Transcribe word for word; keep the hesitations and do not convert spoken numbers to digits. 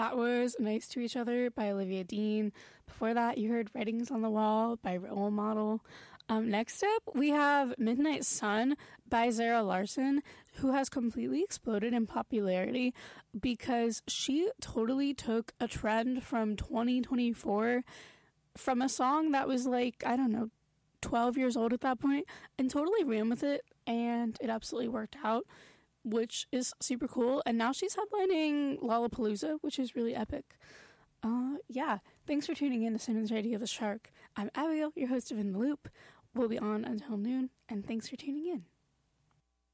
That was Nice to Each Other by Olivia Dean. Before that, you heard Writings on the Wall by Role Model. Um, next up, we have Midnight Sun by Zara Larsson, who has completely exploded in popularity because she totally took a trend from twenty twenty-four from a song that was like, I don't know, twelve years old at that point, and totally ran with it, and it absolutely worked out, which is super cool. And now she's headlining Lollapalooza, which is really epic. Uh, yeah, thanks for tuning in to Simmons Radio the Shark. I'm Abigail, your host of In the Loop. We'll be on until noon, and thanks for tuning in.